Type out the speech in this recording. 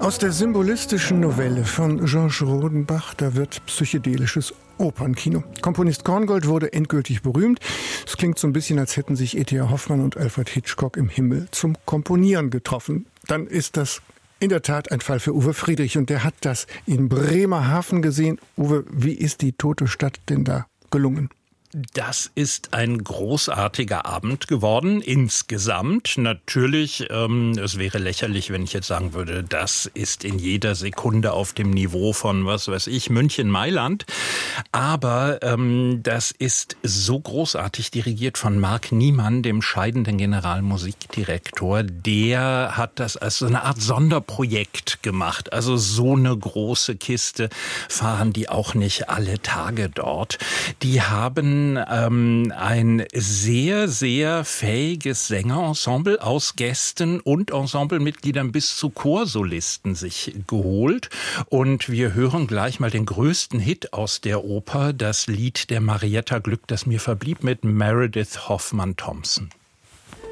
Aus der symbolistischen Novelle von Georges Rodenbach, da wird psychedelisches Opernkino. Komponist Korngold wurde endgültig berühmt. Es klingt so ein bisschen, als hätten sich E.T.A. Hoffmann und Alfred Hitchcock im Himmel zum Komponieren getroffen. Dann ist das in der Tat ein Fall für Uwe Friedrich und der hat das in Bremerhaven gesehen. Uwe, wie ist die Tote Stadt denn da gelungen? Das ist ein großartiger Abend geworden, insgesamt. Natürlich, es wäre lächerlich, wenn ich jetzt sagen würde, das ist in jeder Sekunde auf dem Niveau von, was weiß ich, München, Mailand. Aber das ist so großartig dirigiert von Marc Niemann, dem scheidenden Generalmusikdirektor. Der hat das als so eine Art Sonderprojekt gemacht. Also so eine große Kiste fahren die auch nicht alle Tage dort. Die haben ein sehr, sehr fähiges Sängerensemble aus Gästen und Ensemblemitgliedern bis zu Chorsolisten sich geholt. Und wir hören gleich mal den größten Hit aus der Oper, das Lied der Marietta Glück, das mir verblieb, mit Meredith Hoffmann-Thompson.